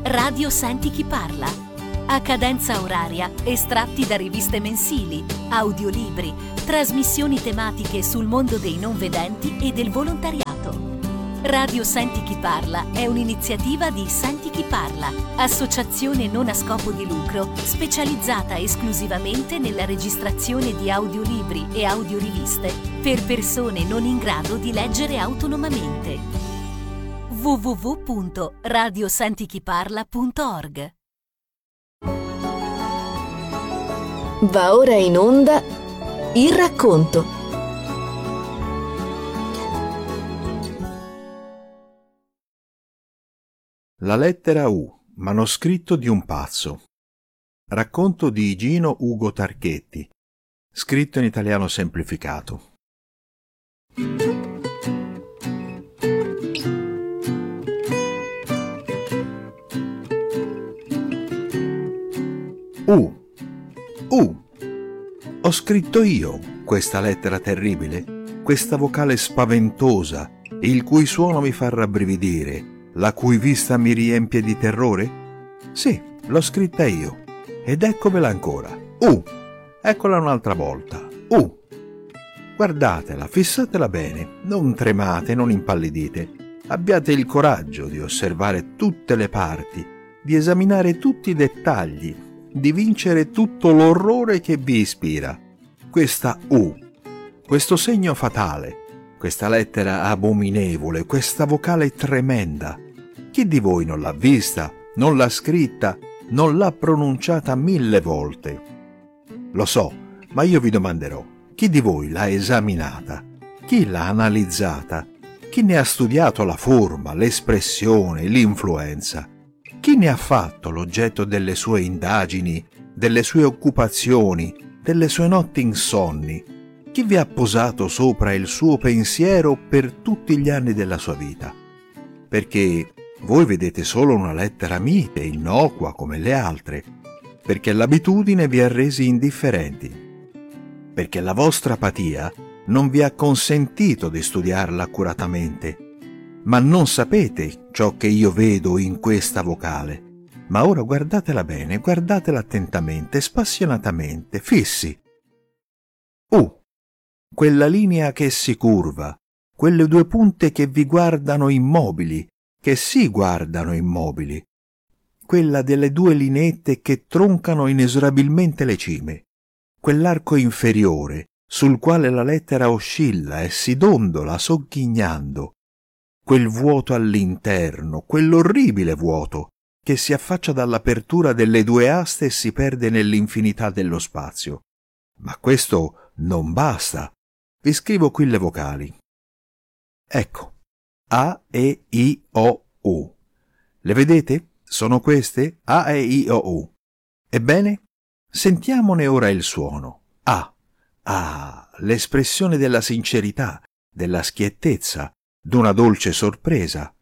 Radio Senti chi parla. A cadenza oraria, estratti da riviste mensili, audiolibri, trasmissioni tematiche sul mondo dei non vedenti e del volontariato. Radio Senti chi parla è un'iniziativa di Senti chi parla, associazione non a scopo di lucro specializzata esclusivamente nella registrazione di audiolibri e audioriviste per persone non in grado di leggere autonomamente. www.radiosentichiparla.org. Va ora in onda il racconto. La lettera U, manoscritto di un pazzo. Racconto di Gino Ugo Tarchetti, scritto in italiano semplificato. U. Ho scritto io questa lettera terribile, questa vocale spaventosa, il cui suono mi fa rabbrividire, la cui vista mi riempie di terrore? Sì, l'ho scritta io. Ed eccovela ancora. Eccola un'altra volta. Guardatela, fissatela bene, non tremate, non impallidite. Abbiate il coraggio di osservare tutte le parti, di esaminare tutti i dettagli, di vincere tutto l'orrore che vi ispira. Questa U, questo segno fatale, questa lettera abominevole, questa vocale tremenda. Chi di voi non l'ha vista, non l'ha scritta, non l'ha pronunciata 1000 volte? Lo so, ma io vi domanderò, chi di voi l'ha esaminata? Chi l'ha analizzata? Chi ne ha studiato la forma, l'espressione, l'influenza? Chi ne ha fatto l'oggetto delle sue indagini, delle sue occupazioni, delle sue notti insonni? Chi vi ha posato sopra il suo pensiero per tutti gli anni della sua vita? Perché voi vedete solo una lettera mite, innocua come le altre, perché l'abitudine vi ha resi indifferenti, perché la vostra apatia non vi ha consentito di studiarla accuratamente. Ma non sapete ciò che io vedo in questa vocale. Ma ora guardatela bene, guardatela attentamente, spassionatamente, fissi. Quella linea che si curva, quelle due punte che vi guardano immobili, che si guardano immobili, quella delle due lineette che troncano inesorabilmente le cime, quell'arco inferiore sul quale la lettera oscilla e si dondola sogghignando, quel vuoto all'interno, quell'orribile vuoto che si affaccia dall'apertura delle due aste e si perde nell'infinità dello spazio. Ma questo non basta. Vi scrivo qui le vocali. Ecco, A, E, I, O, U. Le vedete? Sono queste? A, E, I, O, U. Ebbene, sentiamone ora il suono. L'espressione della sincerità, della schiettezza, d'una dolce sorpresa.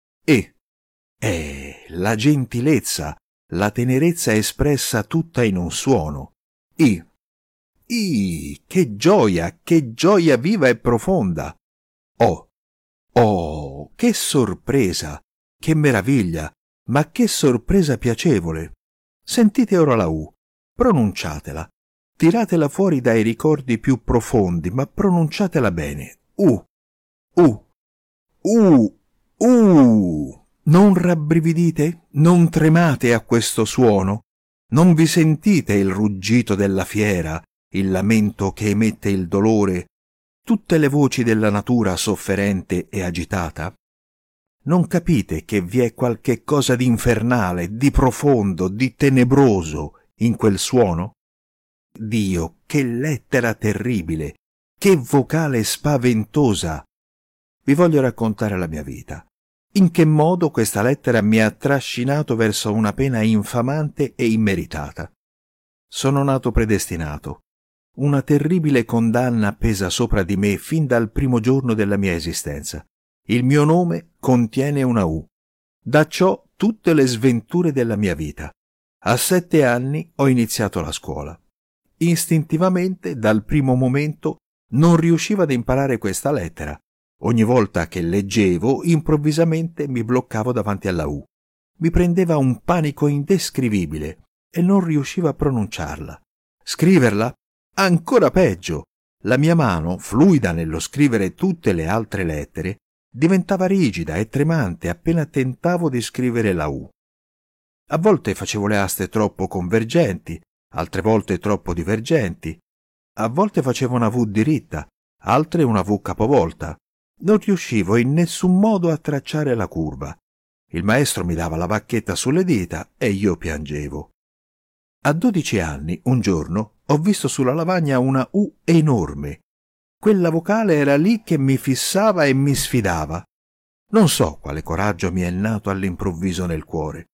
La gentilezza, la tenerezza espressa tutta in un suono. Che gioia viva e profonda. Che sorpresa, che meraviglia, ma che sorpresa piacevole. Sentite ora la U, pronunciatela, tiratela fuori dai ricordi più profondi, ma pronunciatela bene. Non rabbrividite? Non tremate a questo suono? Non vi sentite il ruggito della fiera, il lamento che emette il dolore, tutte le voci della natura sofferente e agitata? Non capite che vi è qualche cosa di infernale, di profondo, di tenebroso in quel suono? Dio, che lettera terribile, che vocale spaventosa! Vi voglio raccontare la mia vita. In che modo questa lettera mi ha trascinato verso una pena infamante e immeritata. Sono nato predestinato. Una terribile condanna pesa sopra di me fin dal primo giorno della mia esistenza. Il mio nome contiene una U. Da ciò tutte le sventure della mia vita. A 7 anni ho iniziato la scuola. Istintivamente, dal primo momento, non riuscivo ad imparare questa lettera. Ogni volta che leggevo, improvvisamente mi bloccavo davanti alla U. mi prendeva un panico indescrivibile e non riuscivo a pronunciarla. Scriverla? Ancora peggio! La mia mano, fluida nello scrivere tutte le altre lettere, diventava rigida e tremante appena tentavo di scrivere la U. A volte facevo le aste troppo convergenti, altre volte troppo divergenti. A volte facevo una V diritta, altre una V capovolta. Non riuscivo in nessun modo a tracciare la curva. Il maestro mi dava la bacchetta sulle dita e io piangevo. A 12 anni, un giorno, ho visto sulla lavagna una U enorme. Quella vocale era lì che mi fissava e mi sfidava. Non so quale coraggio mi è nato all'improvviso nel cuore.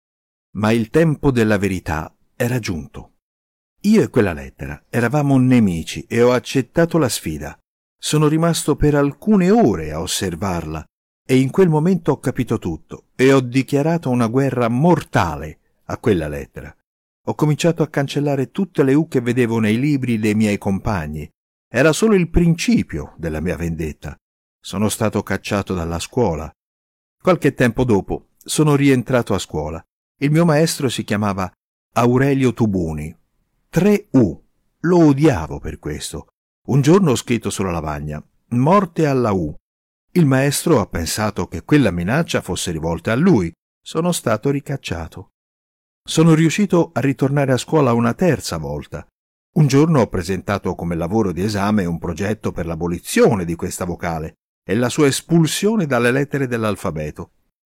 Ma il tempo della verità era giunto. Io e quella lettera eravamo nemici e ho accettato la sfida. Sono rimasto per alcune ore a osservarla e in quel momento ho capito tutto e ho dichiarato una guerra mortale a quella lettera. Ho cominciato a cancellare tutte le U che vedevo nei libri dei miei compagni. Era solo il principio della mia vendetta. Sono stato cacciato dalla scuola. Qualche tempo dopo sono rientrato a scuola. Il mio maestro si chiamava Aurelio Tubuni. 3 U. Lo odiavo per questo. Un giorno ho scritto sulla lavagna «Morte alla U». Il maestro ha pensato che quella minaccia fosse rivolta a lui. Sono stato ricacciato. Sono riuscito a ritornare a scuola una terza volta. Un giorno ho presentato come lavoro di esame un progetto per l'abolizione di questa vocale e la sua espulsione dalle lettere dell'alfabeto.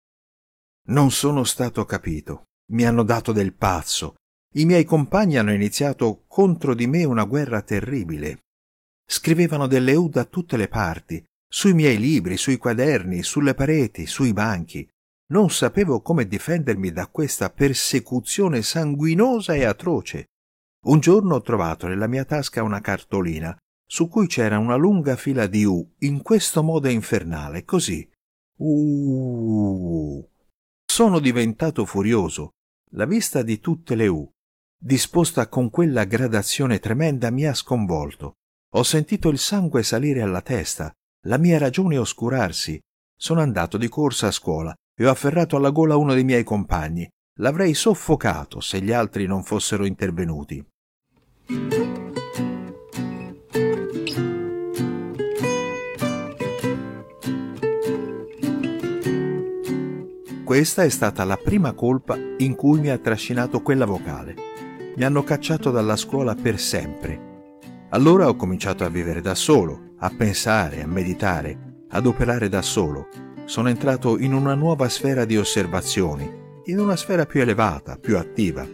Non sono stato capito. Mi hanno dato del pazzo. I miei compagni hanno iniziato contro di me una guerra terribile. Scrivevano delle U da tutte le parti, sui miei libri, sui quaderni, sulle pareti, sui banchi. Non sapevo come difendermi da questa persecuzione sanguinosa e atroce. Un giorno ho trovato nella mia tasca una cartolina su cui c'era una lunga fila di U in questo modo infernale, così. Sono diventato furioso. La vista di tutte le U, disposta con quella gradazione tremenda, mi ha sconvolto. Ho sentito il sangue salire alla testa, la mia ragione oscurarsi. Sono andato di corsa a scuola e ho afferrato alla gola uno dei miei compagni. L'avrei soffocato se gli altri non fossero intervenuti. Questa è stata la prima colpa in cui mi ha trascinato quella vocale. Mi hanno cacciato dalla scuola per sempre. Allora ho cominciato a vivere da solo, a pensare, a meditare, ad operare da solo. Sono entrato in una nuova sfera di osservazioni, in una sfera più elevata, più attiva.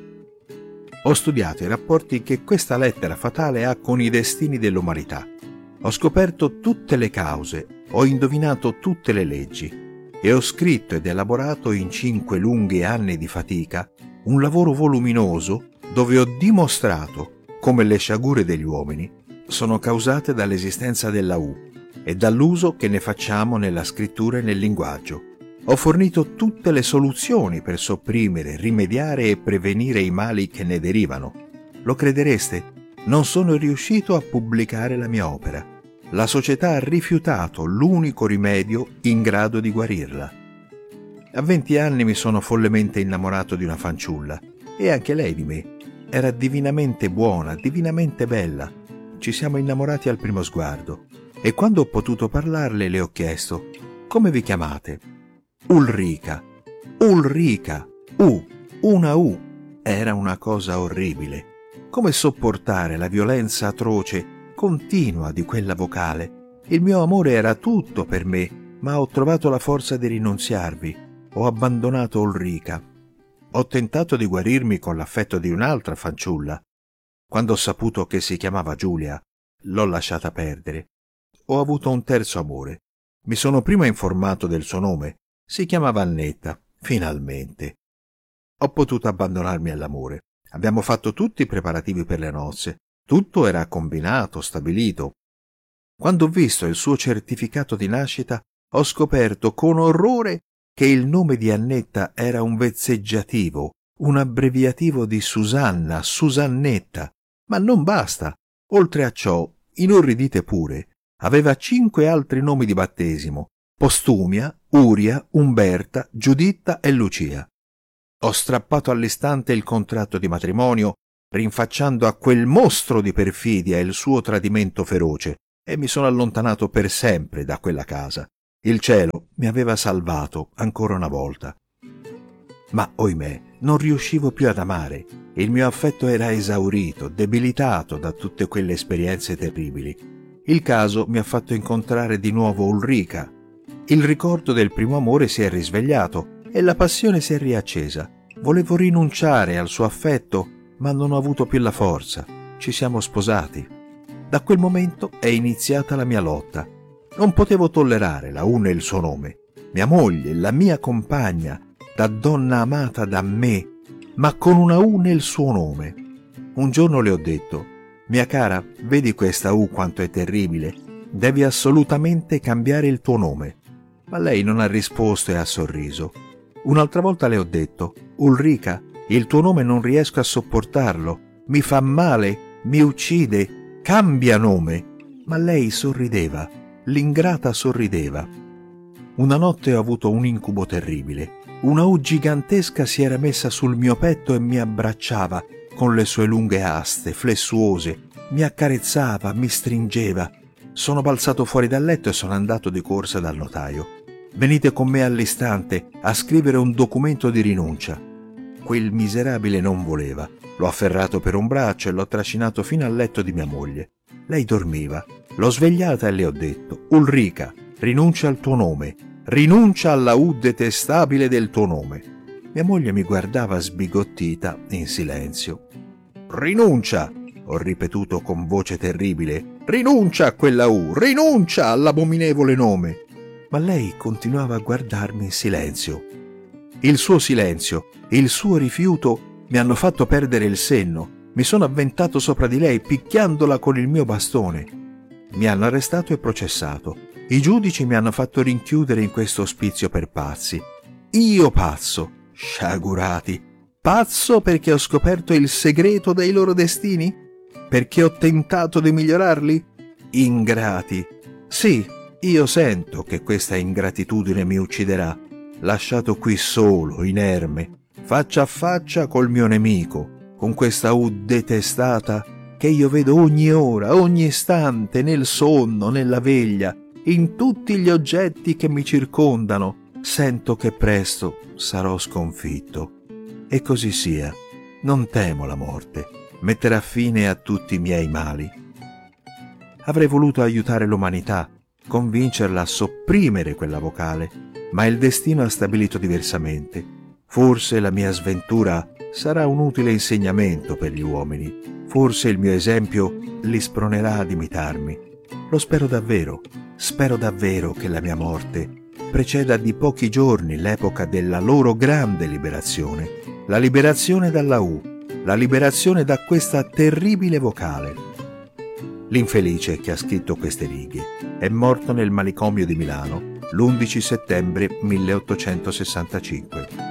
Ho studiato i rapporti che questa lettera fatale ha con i destini dell'umanità. Ho scoperto tutte le cause, ho indovinato tutte le leggi e ho scritto ed elaborato in 5 lunghi anni di fatica un lavoro voluminoso dove ho dimostrato come le sciagure degli uomini sono causate dall'esistenza della U e dall'uso che ne facciamo nella scrittura e nel linguaggio. Ho fornito tutte le soluzioni per sopprimere, rimediare e prevenire i mali che ne derivano. Lo credereste? Non sono riuscito a pubblicare la mia opera. La società ha rifiutato l'unico rimedio in grado di guarirla. A 20 anni mi sono follemente innamorato di una fanciulla e anche lei di me. Era divinamente buona, divinamente bella. Ci siamo innamorati al primo sguardo e quando ho potuto parlarle le ho chiesto: come vi chiamate? Ulrica. Ulrica. Una U. Era una cosa orribile. Come sopportare la violenza atroce, continua di quella vocale? Il mio amore era tutto per me, ma ho trovato la forza di rinunziarvi. Ho abbandonato Ulrica. Ho tentato di guarirmi con l'affetto di un'altra fanciulla. Quando ho saputo che si chiamava Giulia, l'ho lasciata perdere. Ho avuto un terzo amore. Mi sono prima informato del suo nome. Si chiamava Annetta, finalmente. Ho potuto abbandonarmi all'amore. Abbiamo fatto tutti i preparativi per le nozze. Tutto era combinato, stabilito. Quando ho visto il suo certificato di nascita, ho scoperto con orrore che il nome di Annetta era un vezzeggiativo, un abbreviativo di Susanna, Susannetta. Ma non basta. Oltre a ciò, inorridite pure, aveva 5 altri nomi di battesimo: Postumia, Uria, Umberta, Giuditta e Lucia. Ho strappato all'istante il contratto di matrimonio, rinfacciando a quel mostro di perfidia il suo tradimento feroce, e mi sono allontanato per sempre da quella casa. Il cielo mi aveva salvato ancora una volta. Ma, ohimè, non riuscivo più ad amare. Il mio affetto era esaurito, debilitato da tutte quelle esperienze terribili. Il caso mi ha fatto incontrare di nuovo Ulrica. Il ricordo del primo amore si è risvegliato e la passione si è riaccesa. Volevo rinunciare al suo affetto, ma non ho avuto più la forza. Ci siamo sposati. Da quel momento è iniziata la mia lotta. Non potevo tollerare la U nel suo nome. Mia moglie, la mia compagna, da donna amata da me, ma con una U nel suo nome. Un giorno le ho detto: mia cara, vedi questa U quanto è terribile? Devi assolutamente cambiare il tuo nome. Ma lei non ha risposto e ha sorriso. Un'altra volta le ho detto: Ulrica, il tuo nome non riesco a sopportarlo, mi fa male, mi uccide, cambia nome. Ma lei sorrideva, l'ingrata sorrideva. Una notte ho avuto un incubo terribile. Una U gigantesca si era messa sul mio petto e mi abbracciava con le sue lunghe aste flessuose, mi accarezzava, mi stringeva. Sono balzato fuori dal letto e sono andato di corsa dal notaio. Venite con me all'istante a scrivere un documento di rinuncia. Quel miserabile non voleva. L'ho afferrato per un braccio e l'ho trascinato fino al letto di mia moglie. Lei dormiva. L'ho svegliata e le ho detto: Ulrica, rinuncia al tuo nome. Rinuncia alla U detestabile del tuo nome. Mia moglie mi guardava sbigottita in silenzio. Rinuncia, ho ripetuto con voce terribile. Rinuncia a quella U, rinuncia all'abominevole nome. Ma lei continuava a guardarmi in silenzio. Il suo silenzio, il suo rifiuto mi hanno fatto perdere il senno. Mi sono avventato sopra di lei picchiandola con il mio bastone. Mi hanno arrestato e processato. I giudici mi hanno fatto rinchiudere in questo ospizio per pazzi. Io pazzo, sciagurati, pazzo perché ho scoperto il segreto dei loro destini? Perché ho tentato di migliorarli? Ingrati. Sì, io sento che questa ingratitudine mi ucciderà, lasciato qui solo, inerme, faccia a faccia col mio nemico, con questa U detestata che io vedo ogni ora, ogni istante, nel sonno, nella veglia, in tutti gli oggetti che mi circondano. Sento che presto sarò sconfitto. E così sia. Non temo la morte. Metterà fine a tutti i miei mali. Avrei voluto aiutare l'umanità, convincerla a sopprimere quella vocale, ma il destino ha stabilito diversamente. Forse la mia sventura sarà un utile insegnamento per gli uomini. Forse il mio esempio li spronerà ad imitarmi. Lo spero davvero. Spero davvero che la mia morte preceda di pochi giorni l'epoca della loro grande liberazione, la liberazione dalla U, la liberazione da questa terribile vocale. L'infelice che ha scritto queste righe è morto nel manicomio di Milano l'11 settembre 1865.